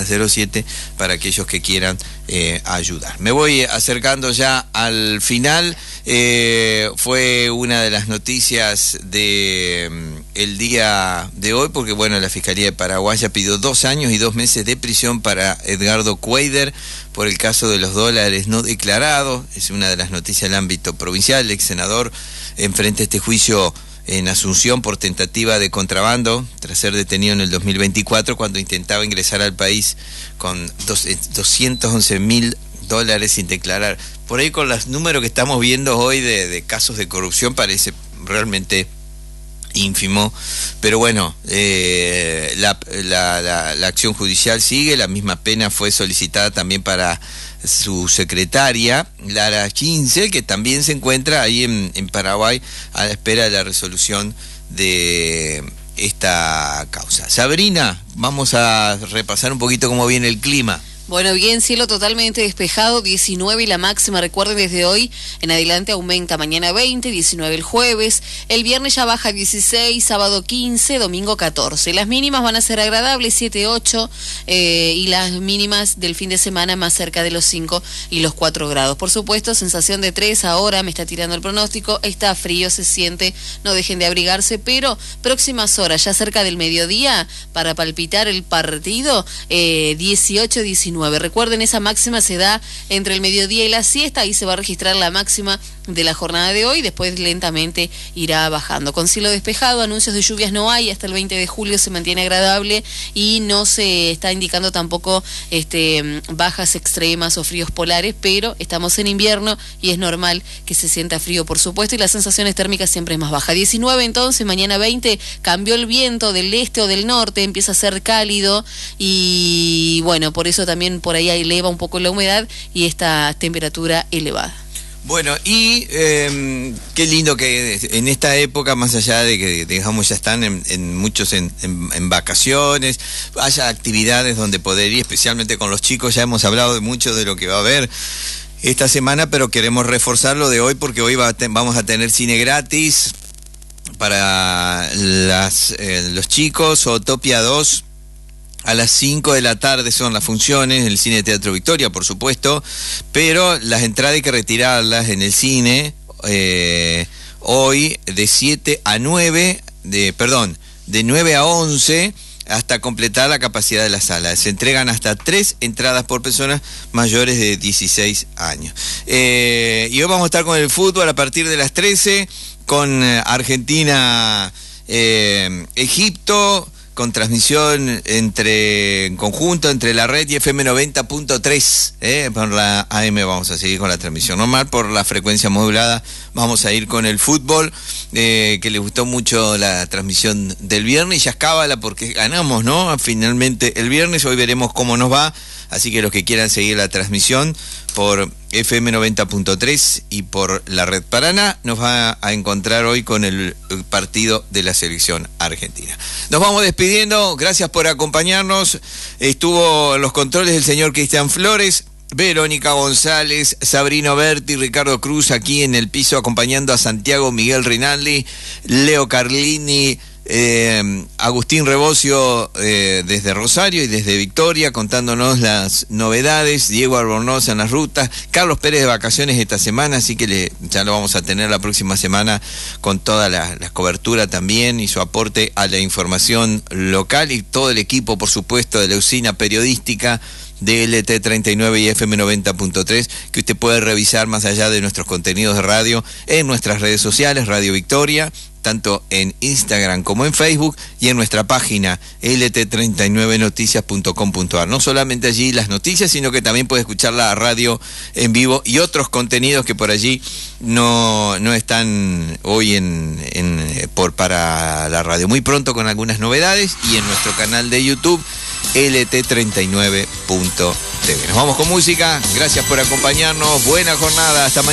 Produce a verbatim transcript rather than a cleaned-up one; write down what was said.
cero siete para aquellos que quieran eh, ayudar. Me voy acercando ya al final. Eh, fue una de las noticias de mm, el día de hoy, porque bueno, la Fiscalía de Paraguay ya pidió dos años y dos meses de prisión para Edgardo Cuader por el caso de los dólares no declarados. Es una de las noticias del ámbito provincial. El ex senador enfrenta este juicio en Asunción por tentativa de contrabando, tras ser detenido en el dos mil veinticuatro cuando intentaba ingresar al país con doscientos once mil dólares sin declarar. Por ahí, con los números que estamos viendo hoy de, de casos de corrupción, parece realmente ínfimo, pero bueno, eh, la, la, la, la acción judicial sigue. La misma pena fue solicitada también para su secretaria, Lara Quince, que también se encuentra ahí en, en Paraguay a la espera de la resolución de esta causa. Sabrina, vamos a repasar un poquito cómo viene el clima. Bueno, bien, cielo totalmente despejado, diecinueve y la máxima, recuerden, desde hoy en adelante aumenta, mañana veinte, diecinueve el jueves, el viernes ya baja dieciséis, sábado quince, domingo catorce. Las mínimas van a ser agradables, siete, ocho, eh, y las mínimas del fin de semana más cerca de los cinco y los cuatro grados. Por supuesto, sensación de tres ahora, me está tirando el pronóstico, está frío, se siente, no dejen de abrigarse, pero próximas horas, ya cerca del mediodía, para palpitar el partido, eh, dieciocho, diecinueve. Recuerden, esa máxima se da entre el mediodía y la siesta, ahí se va a registrar la máxima de la jornada de hoy, después lentamente irá bajando. Con cielo despejado, anuncios de lluvias no hay, hasta el veinte de julio se mantiene agradable y no se está indicando tampoco este, bajas extremas o fríos polares, pero estamos en invierno y es normal que se sienta frío, por supuesto, y las sensaciones térmicas siempre es más baja. diecinueve entonces, mañana veinte, cambió el viento del este o del norte, empieza a ser cálido y bueno, por eso también por ahí eleva un poco la humedad y esta temperatura elevada. Bueno, y eh, qué lindo que en esta época, más allá de que digamos ya están en, en muchos en, en, en vacaciones, haya actividades donde poder ir, especialmente con los chicos. Ya hemos hablado de mucho de lo que va a haber esta semana, pero queremos reforzar lo de hoy porque hoy va a ten, vamos a tener cine gratis para las, eh, los chicos. Zootopia dos. A las cinco de la tarde son las funciones, el Cine Teatro Victoria, por supuesto, pero las entradas hay que retirarlas en el cine eh, hoy de siete a nueve, de, perdón, de nueve a once, hasta completar la capacidad de la sala. Se entregan hasta tres entradas por personas mayores de dieciséis años. Eh, y hoy vamos a estar con el fútbol a partir de las trece, con Argentina, eh, Egipto, con transmisión entre en conjunto entre la red y F M noventa punto tres, eh, por la A M vamos a seguir con la transmisión normal, por la frecuencia modulada vamos a ir con el fútbol, eh, que le gustó mucho la transmisión del viernes, y ya es cábala porque ganamos, ¿no? Finalmente el viernes. Hoy veremos cómo nos va, así que los que quieran seguir la transmisión por F M noventa punto tres y por la red Paraná, nos va a encontrar hoy con el partido de la selección argentina. Nos vamos despidiendo, gracias por acompañarnos. Estuvo en los controles el señor Cristian Flores, Verónica González, Sabrino Berti, Ricardo Cruz aquí en el piso acompañando a Santiago Miguel Rinaldi, Leo Carlini, Eh, Agustín Rebocio eh, desde Rosario y desde Victoria contándonos las novedades, Diego Albornoz en las rutas, Carlos Pérez de vacaciones esta semana, así que le, ya lo vamos a tener la próxima semana con toda la, la cobertura también y su aporte a la información local, y todo el equipo, por supuesto, de la usina periodística de L T treinta y nueve y F M noventa punto tres, que usted puede revisar más allá de nuestros contenidos de radio en nuestras redes sociales, Radio Victoria, tanto en Instagram como en Facebook, y en nuestra página L T treinta y nueve noticias punto com punto a r. No solamente allí las noticias, sino que también puede escuchar la radio en vivo y otros contenidos que por allí no, no están hoy en, en por para la radio. Muy pronto con algunas novedades, y en nuestro canal de YouTube L T treinta y nueve punto t v. Nos vamos con música, gracias por acompañarnos, buena jornada, hasta mañana.